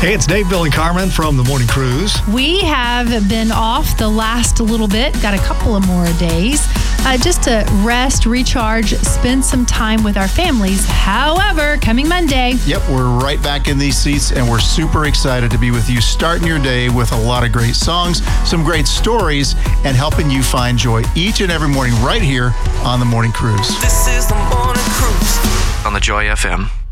Hey, it's Dave, Bill, and Carmen from the Morning Cruise. We have been off the last little bit, got a couple of more days, just to rest, recharge, spend some time with our families. However, coming Monday. Yep, we're right back in these seats, and we're super excited to be with you, starting your day with a lot of great songs, some great stories, and helping you find joy each and every morning right here on the Morning Cruise. This is the Morning Cruise on the Joy FM.